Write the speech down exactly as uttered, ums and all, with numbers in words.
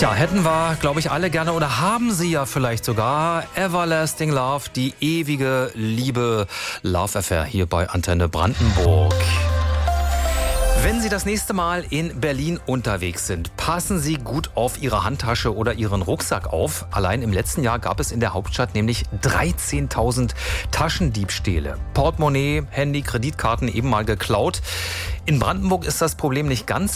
Tja, hätten wir, glaube ich, alle gerne oder haben sie ja vielleicht sogar. Everlasting Love, die ewige Liebe. Love Affair hier bei Antenne Brandenburg. Wenn Sie das nächste Mal in Berlin unterwegs sind, passen Sie gut auf Ihre Handtasche oder Ihren Rucksack auf. Allein im letzten Jahr gab es in der Hauptstadt nämlich dreizehntausend Taschendiebstähle. Portemonnaie, Handy, Kreditkarten eben mal geklaut. In Brandenburg ist das Problem nicht ganz